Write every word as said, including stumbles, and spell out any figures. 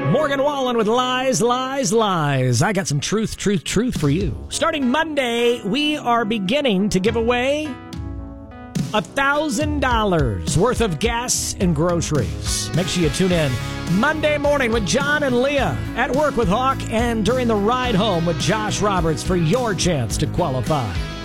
Morgan Wallen with Lies, Lies, Lies. I got some truth, truth, truth for you. Starting Monday, we are beginning to give away one thousand dollars worth of gas and groceries. Make sure you tune in Monday morning with John and Leah, at work with Hawk, and during the ride home with Josh Roberts for your chance to qualify.